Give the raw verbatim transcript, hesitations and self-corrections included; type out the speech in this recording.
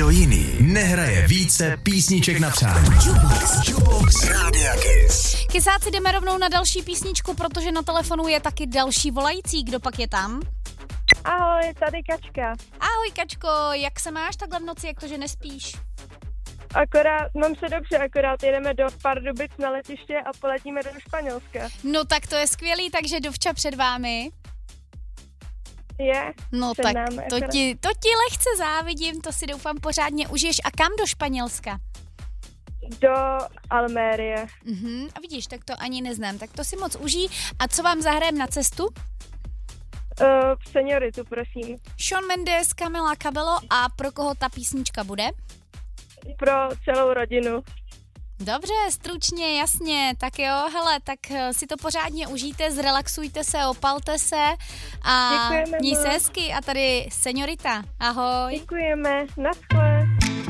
Nikdo jiný nehraje více písniček na přání. Jukebox, Jukebox Rádia Kiss. Kysáci, jdeme rovnou na další písničku, protože na telefonu je taky další volající. Kdo pak je tam? Ahoj, tady Kačka. Ahoj Kačko, jak se máš takhle v noci, jak to, že nespíš? Akorát, mám se dobře, akorát jedeme do Pardubic na letiště a poletíme do Španělska. No tak to je skvělý, takže dovča před vámi. Je, No před tak námi to akorát. ti, to ti lehce závidím, to si doufám pořádně užiješ. A kam do Španělska? Do Almérie. Mhm, a vidíš, tak to ani neznám, tak to si moc užij. A co vám zahrajem na cestu? Uh, senioritu, prosím. Shawn Mendes, Camila Cabello a pro koho ta písnička bude? Pro celou rodinu. Dobře, stručně, jasně, tak jo, hele, tak si to pořádně užijte, zrelaxujte se, opalte se a Děkujeme měj se moc. hezky a tady seniorita, ahoj. Děkujeme, naschle.